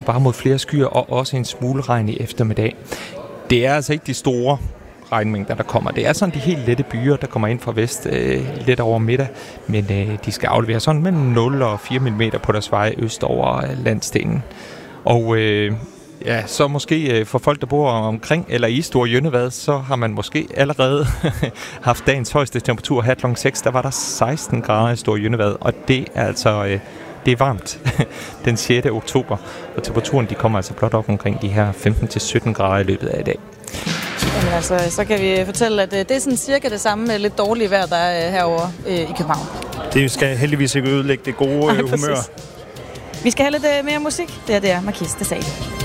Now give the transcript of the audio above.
bare mod flere skyer og også en smule regn i eftermiddag. Det er altså ikke de store regnmængder, der kommer. Det er sådan de helt lette byer, der kommer ind fra vest lidt over middag, men de skal aflevere sådan mellem 0 og 4 mm på deres vej øst over landsdelen. Og så måske for folk, der bor omkring eller i Store Jønnevad, så har man måske allerede haft dagens højeste temperatur her kl. 6. Der var der 16 grader i Store Jønnevad, og det er altså det er varmt den 6. oktober. Og temperaturen de kommer altså blot op omkring de her 15-17 grader i løbet af i dag. Jamen altså, så kan vi fortælle, at det er sådan cirka det samme lidt dårlige vejr, der er herovre i København. Det skal heldigvis ikke ødelægge det gode humør. Vi skal have lidt mere musik. Det er Marquis de Sade.